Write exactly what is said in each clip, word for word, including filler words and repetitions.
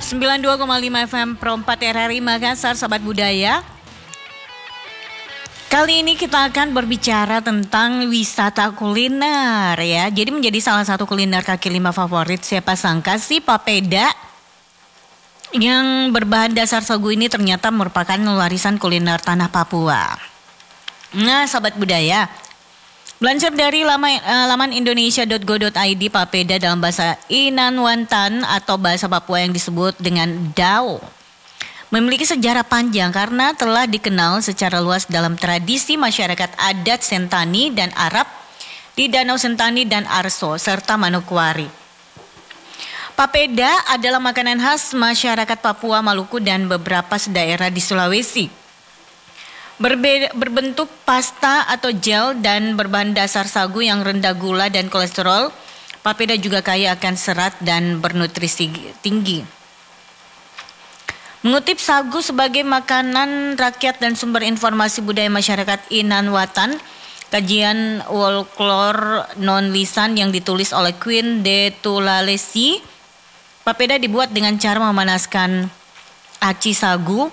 sembilan puluh dua koma lima F M Pro empat R R I Makassar, sahabat budaya. Kali ini kita akan berbicara tentang wisata kuliner ya. Jadi menjadi salah satu kuliner kaki lima favorit, siapa sangka si papeda yang berbahan dasar sagu ini ternyata merupakan warisan kuliner tanah Papua. Nah, sahabat budaya, belajar dari laman, uh, laman indonesia dot go dot i d, papeda dalam bahasa Inanwantan atau bahasa Papua yang disebut dengan dao memiliki sejarah panjang karena telah dikenal secara luas dalam tradisi masyarakat adat Sentani dan Arab di Danau Sentani dan Arso serta Manokwari. Papeda adalah makanan khas masyarakat Papua, Maluku dan beberapa daerah di Sulawesi. Berbeda, berbentuk pasta atau gel dan berbahan dasar sagu yang rendah gula dan kolesterol, papeda juga kaya akan serat dan bernutrisi tinggi. Mengutip sagu sebagai makanan rakyat dan sumber informasi budaya masyarakat Inanwatan, kajian folklore non-lisan yang ditulis oleh Queen de Tulalesi, papeda dibuat dengan cara memanaskan aci sagu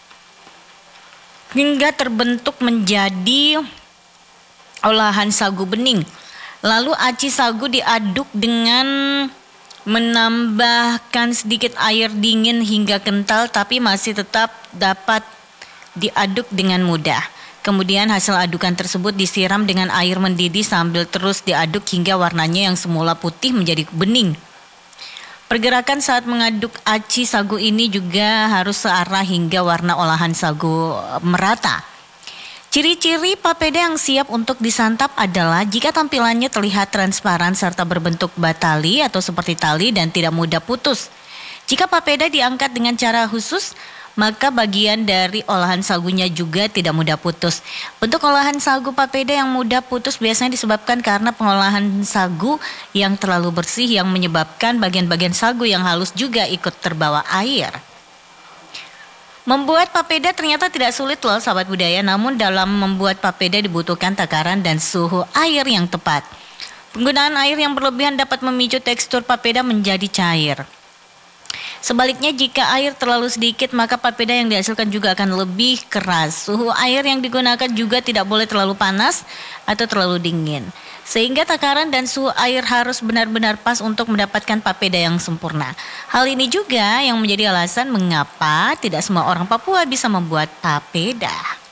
hingga terbentuk menjadi olahan sagu bening. Lalu aci sagu diaduk dengan menambahkan sedikit air dingin hingga kental tapi masih tetap dapat diaduk dengan mudah. Kemudian hasil adukan tersebut disiram dengan air mendidih sambil terus diaduk hingga warnanya yang semula putih menjadi bening. Pergerakan saat mengaduk aci sagu ini juga harus searah hingga warna olahan sagu merata. Ciri-ciri papeda yang siap untuk disantap adalah jika tampilannya terlihat transparan serta berbentuk batali atau seperti tali dan tidak mudah putus. Jika papeda diangkat dengan cara khusus, maka bagian dari olahan sagunya juga tidak mudah putus. Untuk olahan sagu papeda yang mudah putus biasanya disebabkan karena pengolahan sagu yang terlalu bersih yang menyebabkan bagian-bagian sagu yang halus juga ikut terbawa air. Membuat papeda ternyata tidak sulit loh sahabat budaya, namun dalam membuat papeda dibutuhkan takaran dan suhu air yang tepat. Penggunaan air yang berlebihan dapat memicu tekstur papeda menjadi cair. Sebaliknya jika air terlalu sedikit maka papeda yang dihasilkan juga akan lebih keras. Suhu air yang digunakan juga tidak boleh terlalu panas atau terlalu dingin. Sehingga takaran dan suhu air harus benar-benar pas untuk mendapatkan papeda yang sempurna. Hal ini juga yang menjadi alasan mengapa tidak semua orang Papua bisa membuat papeda.